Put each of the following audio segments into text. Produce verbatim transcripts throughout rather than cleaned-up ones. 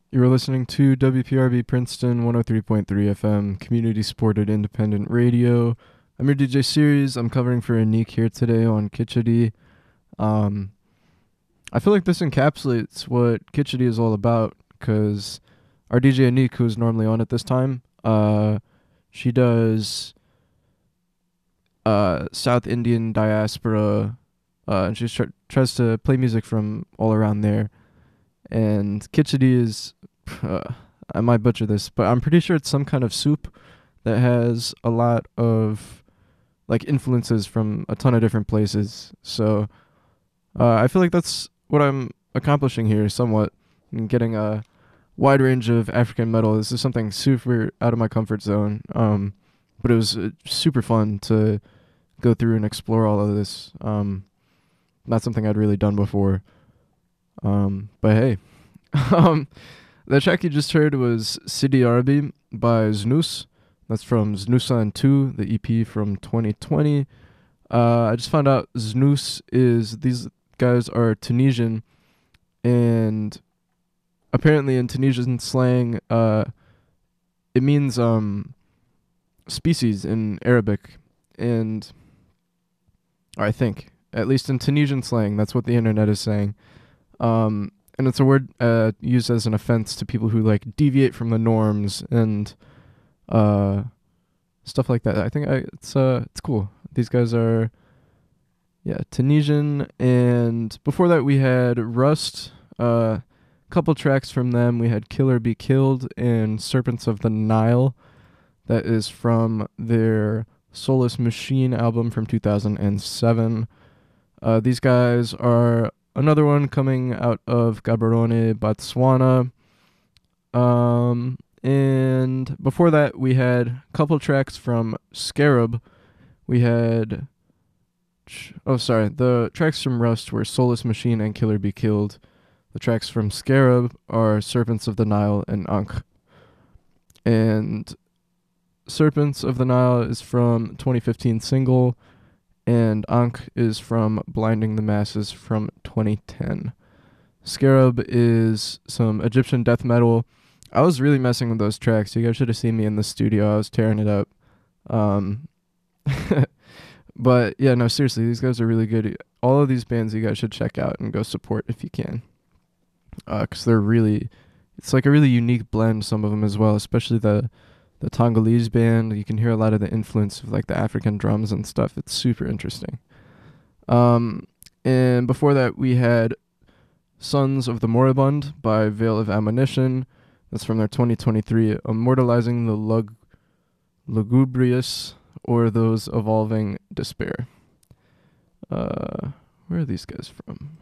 You were listening to W P R B Princeton one oh three point three F M, community supported independent radio. I'm your D J Series. I'm covering for Anik here today on Kitchady. Um, I feel like this encapsulates what Kitchady is all about because our D J Anik, who's normally on at this time, uh, she does uh, South Indian diaspora, uh, and she tr- tries to play music from all around there. And Kitchady is, uh, I might butcher this, but I'm pretty sure it's some kind of soup that has a lot of like influences from a ton of different places. So uh, I feel like that's what I'm accomplishing here somewhat, and getting a wide range of African metal. This is something super out of my comfort zone, um, but it was uh, super fun to go through and explore all of this. Um, not something I'd really done before. Um, but hey, um, the track you just heard was Sidi Arabi by Znus. That's from Znusan two, the E P from twenty twenty. Uh, I just found out Znus is, these guys are Tunisian, and apparently in Tunisian slang, uh, it means um species in Arabic, and I think, at least in Tunisian slang, that's what the internet is saying. Um, and it's a word uh, used as an offense to people who like deviate from the norms and uh, stuff like that. I think I, it's uh, it's cool. These guys are, yeah, Tunisian. And before that, we had Rust. A uh, couple tracks from them. We had Killer Be Killed and Serpents of the Nile. That is from their Soulless Machine album from two thousand seven. Uh, these guys are another one coming out of Gaborone, Botswana. Um, and before that, we had a couple tracks from Scarab. We had... Oh, sorry. The tracks from Rust were Soulless Machine and Killer Be Killed. The tracks from Scarab are Serpents of the Nile and Ankh. And Serpents of the Nile is from twenty fifteen single, and Ankh is from Blinding the Masses from twenty ten. Scarab is some Egyptian death metal. I was really messing with those tracks. You guys should have seen me in the studio. I was tearing it up. Um, but yeah, no, seriously, these guys are really good. All of these bands you guys should check out and go support if you can. Because uh, they're really, it's like a really unique blend, some of them as well, especially the the Tongolese band. You can hear a lot of the influence of like the African drums and stuff. It's super interesting. Um, and before that, we had Sons of the Moribund by Veil of Ammunition. That's from their twenty twenty-three, Immortalizing the Lug- Lugubrious, or Those Evolving Despair. Uh, where are these guys from?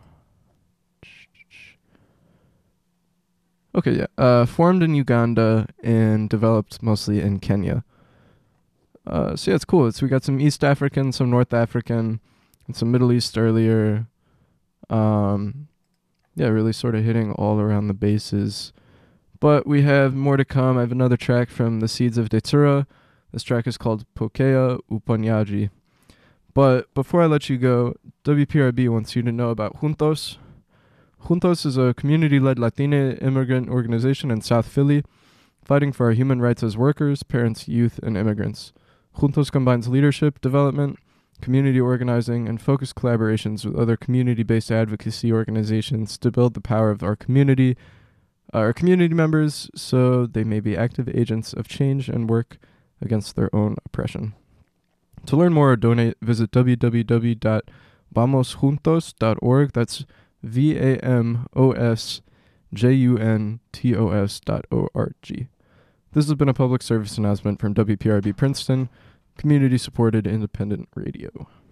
Okay, yeah. Uh, formed in Uganda and developed mostly in Kenya. Uh, so yeah, it's cool. It's, we got some East African, some North African, and some Middle East earlier. Um, yeah, really sort of hitting all around the bases. But we have more to come. I have another track from the Seeds of Datura. This track is called Pokea Uponyaji. But before I let you go, W P R B wants you to know about Juntos. Juntos is a community-led Latina immigrant organization in South Philly, fighting for our human rights as workers, parents, youth, and immigrants. Juntos combines leadership, development, community organizing, and focused collaborations with other community-based advocacy organizations to build the power of our community, our community members, so they may be active agents of change and work against their own oppression. To learn more or donate, visit w w w dot vamos juntos dot org. That's V A M O S J U N T O S dot O R G. This has been a public service announcement from W P R B Princeton, community-supported independent radio.